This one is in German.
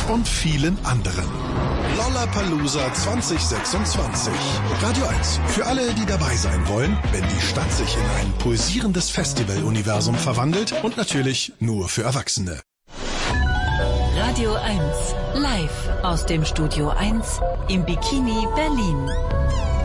und vielen anderen. Lollapalooza 2026. Radio 1. Für alle, die dabei sein wollen, wenn die Stadt sich in ein pulsierendes Festivaluniversum verwandelt und natürlich nur für Erwachsene. Radio 1. Live aus dem Studio 1 im Bikini Berlin.